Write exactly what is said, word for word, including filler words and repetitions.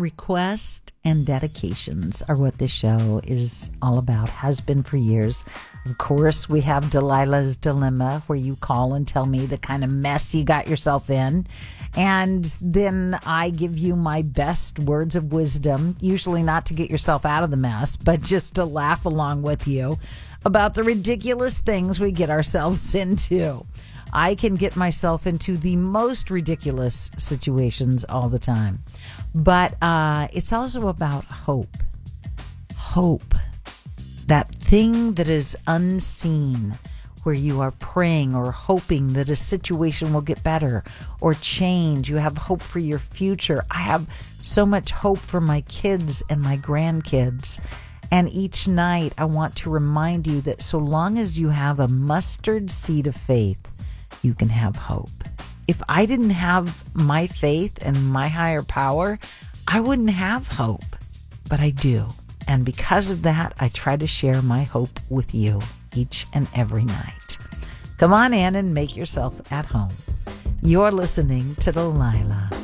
requests and dedications are what this show is all about, has been for years. Of course, we have Delilah's Dilemma, where you call and tell me the kind of mess you got yourself in. And then I give you my best words of wisdom, usually not to get yourself out of the mess, but just to laugh along with you about the ridiculous things we get ourselves into. I can get myself into the most ridiculous situations all the time. But uh, it's also about hope. Hope. That thing that is unseen, where you are praying or hoping that a situation will get better or change. You have hope for your future. I have so much hope for my kids and my grandkids. And each night I want to remind you that so long as you have a mustard seed of faith, you can have hope. If I didn't have my faith and my higher power, I wouldn't have hope. But I do. And because of that, I try to share my hope with you each and every night. Come on in and make yourself at home. You're listening to Delilah.